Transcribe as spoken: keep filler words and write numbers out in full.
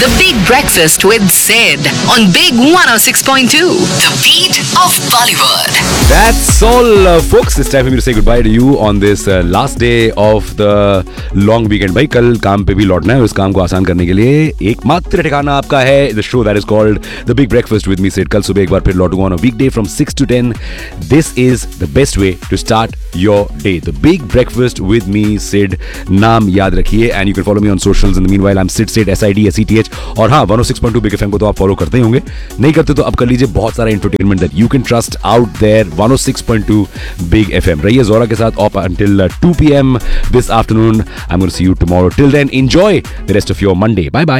The Big Breakfast with Sid on Big one oh six point two. The beat of Bollywood. That's all, uh, folks. It's time for me to say goodbye to you on this uh, last day of the long weekend. भाई कल काम पे भी लौटना है. उस काम को आसान करने के लिए एकमात्र ठिकाना आपका है the show that is called The Big Breakfast with me, Sid. कल सुबह एक बार फिर लौटूंगा on a weekday from six to ten. This is the best way to start your day. The Big Breakfast with me, Sid. नाम याद रखिए and you can follow me on socials. In the meanwhile, I'm Sid, Sid, S I D S E T H. और हाँ, one oh six point two Big F M को तो आप follow करते ही होंगे. नहीं करते तो अब कर लीजिए. बहुत सारा entertainment that you can trust out there. one oh six point two Big F M. रहिए ज़ोरा के साथ up until uh, two p.m. this afternoon. I'm going to see you tomorrow. Till then, enjoy the rest of your Monday. Bye bye.